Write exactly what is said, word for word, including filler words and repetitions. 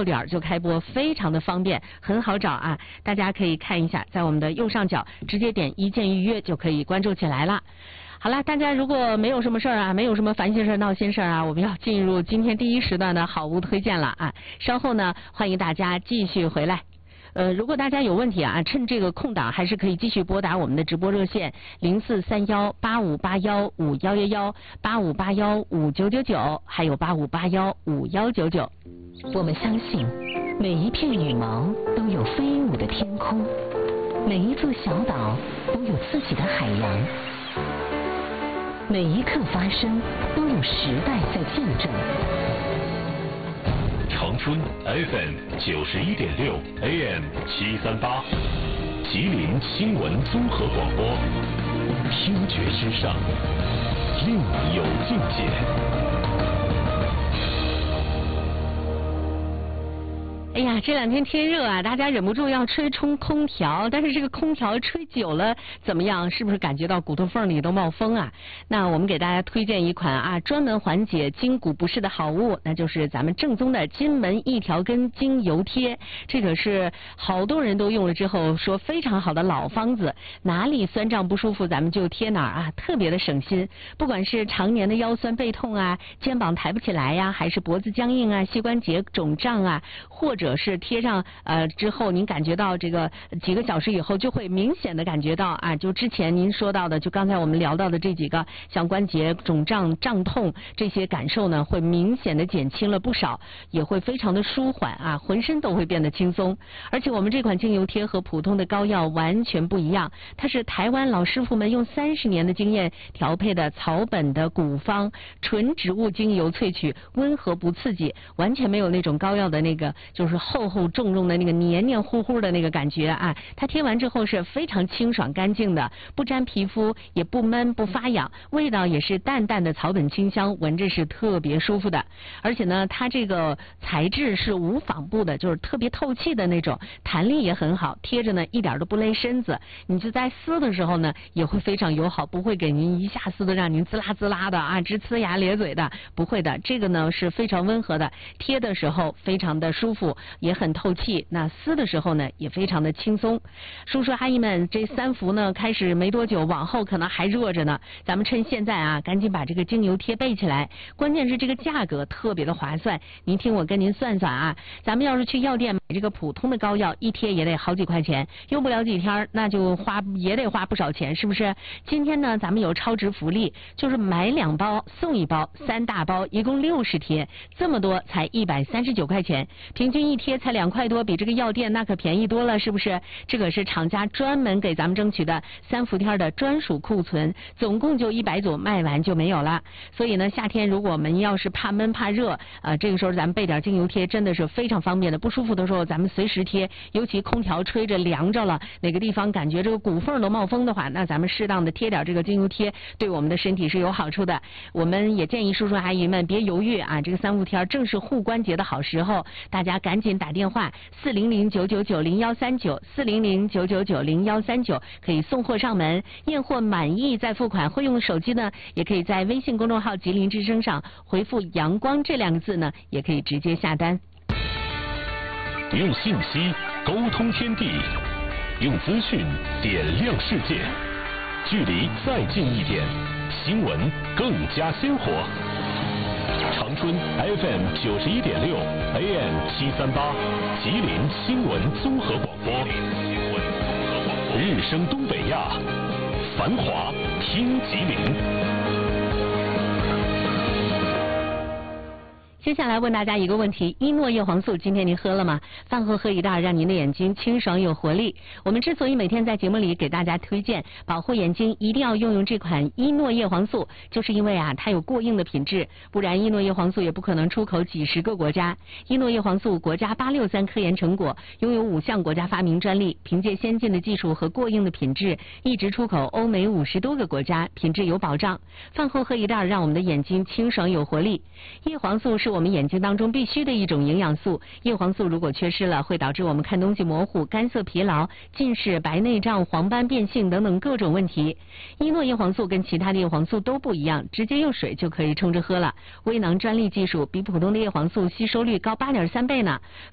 到点就开播，非常的方便，很好找啊！大家可以看一下，在我们的右上角直接点一键预约就可以关注起来了。好了，大家如果没有什么事儿啊，没有什么烦心事儿、闹心事儿啊，我们要进入今天第一时段的好物推荐了啊！稍后呢，欢迎大家继续回来。呃，如果大家有问题啊，趁这个空档还是可以继续拨打我们的直播热线零四三幺八五八幺五幺幺幺八五八幺五九九九，还有八五八幺五幺九九。 我们相信，每一片羽毛都有飞舞的天空，每一座小岛都有自己的海洋，每一刻发生都有时代在见证。 长春 F M 九十一点六 A M 七三八，吉林新闻综合广播，听觉之上，另有境界。 哎呀，这两天天热啊，大家忍不住要吹冲空调，但是这个空调吹久了怎么样？是不是感觉到骨头缝里都冒风啊？那我们给大家推荐一款啊，专门缓解筋骨不适的好物，那就是咱们正宗的金门一条根精油贴。这可是好多人都用了之后说非常好的老方子，哪里酸胀不舒服咱们就贴哪儿啊，特别的省心。不管是常年的腰酸背痛啊，肩膀抬不起来呀、啊，还是脖子僵硬啊，膝关节肿胀啊，或者或者是贴上呃之后，您感觉到这个几个小时以后，就会明显的感觉到啊，就之前您说到的，就刚才我们聊到的这几个，像关节肿胀、胀痛这些感受呢，会明显的减轻了不少，也会非常的舒缓啊，浑身都会变得轻松。而且我们这款精油贴和普通的膏药完全不一样，它是台湾老师傅们用三十年的经验调配的草本的古方纯植物精油萃取，温和不刺激，完全没有那种膏药的那个就是。厚厚重重的那个黏黏糊糊的那个感觉啊，它贴完之后是非常清爽干净的，不沾皮肤，也不闷不发痒，味道也是淡淡的草本清香，闻着是特别舒服的。而且呢，它这个材质是无纺布的，就是特别透气的那种，弹力也很好，贴着呢一点都不勒身子。你就在撕的时候呢，也会非常友好，不会给您一下撕的让您滋啦滋啦的啊，直呲牙咧嘴的，不会的。这个呢是非常温和的，贴的时候非常的舒服。也很透气，那撕的时候呢也非常的轻松。叔叔阿姨们，这三伏呢开始没多久，往后可能还热着呢，咱们趁现在啊，赶紧把这个精油贴备起来。关键是这个价格特别的划算，您听我跟您算算啊，咱们要是去药店买这个普通的膏药，一贴也得好几块钱，用不了几天那就花也得花不少钱，是不是？今天呢咱们有超值福利，就是买两包送一包，三大包一共六十贴，这么多才一百三十九块钱，平均一贴才两块多，比这个药店那可便宜多了，是不是？这可是厂家专门给咱们争取的三伏贴的专属库存，总共就一百组，卖完就没有了。所以呢，夏天如果我们要是怕闷怕热，呃，这个时候咱们备点精油贴真的是非常方便的。不舒服的时候咱们随时贴，尤其空调吹着凉着了，哪个地方感觉这个骨缝都冒风的话，那咱们适当的贴点这个精油贴，对我们的身体是有好处的。我们也建议叔叔阿姨们别犹豫啊，这个三伏贴正是护关节的好时候，大家赶紧打电话四零零九九九零幺三九四零零九九九零幺三九可以送货上门，验货满意再付款。会用手机呢，也可以在微信公众号吉林之声上回复阳光这两个字呢，也可以直接下单。 用信息沟通天地，用资讯点亮世界，距离再近一点，新闻更加鲜活。长春 F M 九十一点六 A M 七三八，吉林新闻综合广播，日升东北亚，繁华听吉林。 接下来问大家一个问题：伊诺叶黄素今天您喝了吗？饭后喝一袋，让您的眼睛清爽有活力。我们之所以每天在节目里给大家推荐保护眼睛一定要用用这款伊诺叶黄素，就是因为啊它有过硬的品质，不然伊诺叶黄素也不可能出口几十个国家。伊诺叶黄素国家八六三科研成果，拥有五项国家发明专利，凭借先进的技术和过硬的品质，一直出口欧美五十多个国家，品质有保障。饭后喝一袋，让我们的眼睛清爽有活力。叶黄素是我们眼睛当中必须的一种营养素，叶黄素如果缺失了，会导致我们看东西模糊、干涩疲劳、近视、白内障、黄斑变性等等各种问题。伊诺叶黄素跟其他的叶黄素都不一样，直接用水就可以冲着喝了。微囊专利技术比普通的叶黄素吸收率高 八点三倍呢。